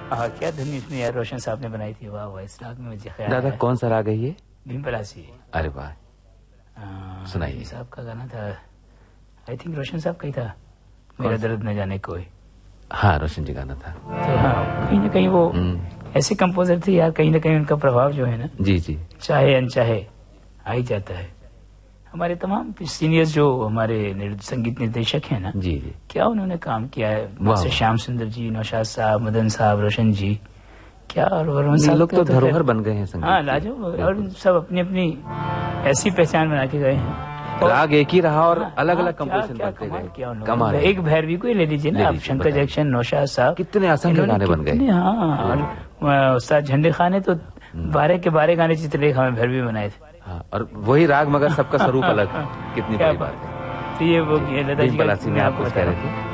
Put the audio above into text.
क्या धुन इसमें यार रोशन साहब ने बनाई थी, वाह वाह। इस राग में मुझे ख्याल दादा कौन सा राग है ये? भीमपलासी। अरे वाह, सुनाइए। साहब का गाना था, आई थिंक रोशन साहब का ही था, मेरा दर्द न जाने कोई। हाँ, रोशन जी गाना था। तो हाँ, कहीं ना कहीं वो ऐसे कंपोजर थे यार, कहीं ना कहीं उनका प्रभाव जो है ना, जी जी, चाहे अनचाहे आ ही जाता है। हमारे तमाम सीनियर्स जो हमारे संगीत निर्देशक हैं ना, जी जी, क्या उन्होंने काम किया है, जैसे श्याम सुंदर जी, नौशाद साहब, मदन साहब, रोशन जी, क्या और वरुण साहब, लोग तो धरोहर बन गए हैं संगीत। हाँ, लाजो, और सब अपनी अपनी ऐसी पहचान बना के गए हैं। राग एक ही रहा और अलग अलग कंपोजिशन बनते गए। कमाल। एक भैरवी को ले लीजिए ना आप, शंकर जैक्सन, नौशाद साहब, कितने असंख्य गाने बन गए। हाँ, और उस्ताद झंडे खान ने तो 12 के 12 गाने चित्रलेखा में भैरवी बनाए थे। हाँ, और वही राग मगर सबका स्वरूप अलग। कितनी बड़ी बात है। तो ये वो लता जी में आप कुछ कह रहे थे।